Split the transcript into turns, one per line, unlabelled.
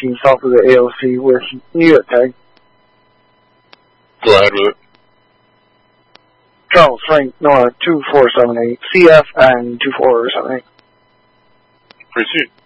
19 south of the AOC with New York tag.
Go ahead with it.
Charles Frank Noah 2478 CF and 2478.
Proceed.